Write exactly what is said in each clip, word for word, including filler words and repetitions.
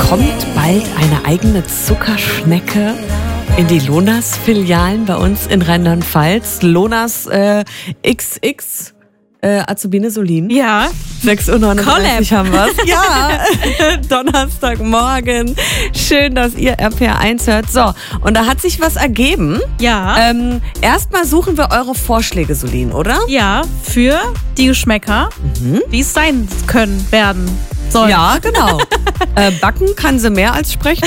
kommt bald eine eigene Zuckerschnecke in die Lonas-Filialen bei uns in Rheinland-Pfalz. Lonas äh, X X äh, Azubine Solin. Ja. sechs Uhr neununddreißig haben wir's. Ja, Donnerstagmorgen. Schön, dass ihr R P R eins hört. So, und da hat sich was ergeben. Ja. Ähm, erstmal suchen wir eure Vorschläge, Solin, oder? Ja, für die Geschmäcker, Mhm. wie es sein können, werden sollen. Ja, genau. äh, backen kann sie mehr als sprechen.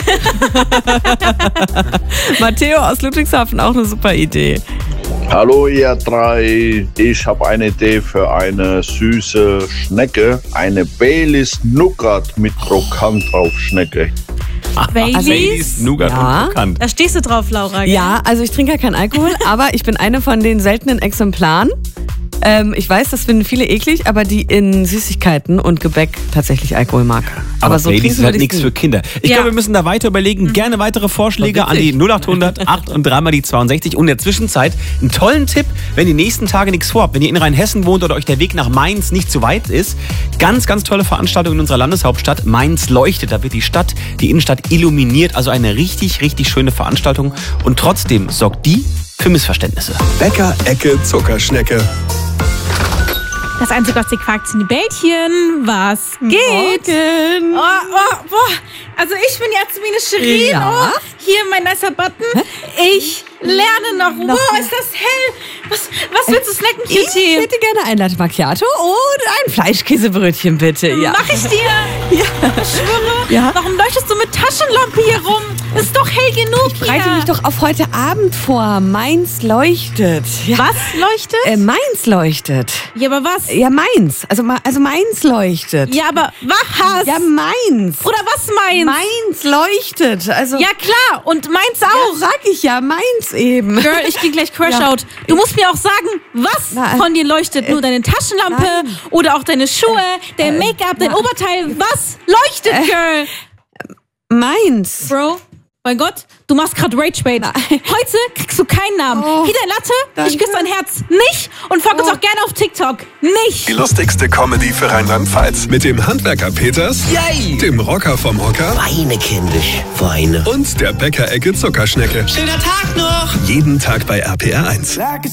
Matteo aus Ludwigshafen, auch eine super Idee. Hallo ihr drei, ich habe eine Idee für eine süße Schnecke, eine Baileys Nougat mit Krokant drauf Schnecke. Baileys? Baileys, Nougat Ja. und Krokant. Da stehst du drauf, Laura. Gell? Ja, also ich trinke ja keinen Alkohol, aber ich bin eine von den seltenen Exemplaren. Ähm, ich weiß, das finden viele eklig, aber die in Süßigkeiten und Gebäck tatsächlich Alkohol mag. Aber so Baileys trinken ist halt würde ich's nichts nie. für Kinder. Ich Ja. glaube, wir müssen da weiter überlegen. Gerne weitere Vorschläge War an die witzig. null acht hundert acht und dreimal die zweiundsechzig. Und in der Zwischenzeit einen tollen Tipp, wenn ihr die nächsten Tage nichts vorhabt. Wenn ihr in Rheinhessen wohnt oder euch der Weg nach Mainz nicht zu weit ist. Ganz, ganz tolle Veranstaltung in unserer Landeshauptstadt. Mainz leuchtet. Da wird die Stadt, die Innenstadt illuminiert. Also eine richtig, richtig schöne Veranstaltung. Und trotzdem sorgt die für Missverständnisse. Bäcker Ecke Zuckerschnecke. Das einzigste Quarkzini Bällchen, was geht? Morgen. Oh, oh, boah. Also ich bin jetzt Azubine Shirin. Ja. Oh, hier mein nicer Button. Ich lerne noch. Noch Wow, mehr. ist das hell. Was, was willst du snacken, Ich Cutie? hätte gerne ein Latte Macchiato und ein Fleischkäsebrötchen, bitte. Ja. Mach ich dir. Ja. Ich schwöre. Ja. Warum leuchtest du mit Taschenlampe hier rum? Ist doch hell genug Ich bereite hier. mich doch auf heute Abend vor. Mainz leuchtet. Ja. Was leuchtet? Äh, Mainz leuchtet. Ja, aber was? Ja, Mainz. Also, Ma- also Mainz leuchtet. Ja, aber was? Ja, Mainz. Oder was Mainz? Mainz leuchtet. Also, Ja, klar. Und Mainz auch. ja, sag ich ja, Mainz eben. Girl, ich gehe gleich Crash Ja. out. Du musst mir auch sagen, was Na, von dir leuchtet. Nur deine Taschenlampe nein. oder auch deine Schuhe, dein Make-up, dein na. Oberteil. Was leuchtet, Girl? Mainz. Bro, mein Gott, du machst gerade Rage-Bait. Heute kriegst du keinen Namen. Oh, Hier dein Latte, danke. ich küsse dein Herz. Nicht. Und folg uns Oh. auch gerne auf TikTok. Nicht. Die lustigste Comedy für Rheinland-Pfalz. Mit dem Handwerker Peters, Yay! dem Rocker vom Hocker Weine, kindisch, Weine. und der Bäcker Ecke Zuckerschnecke. Schöner Tag noch! Jeden Tag bei R P R eins.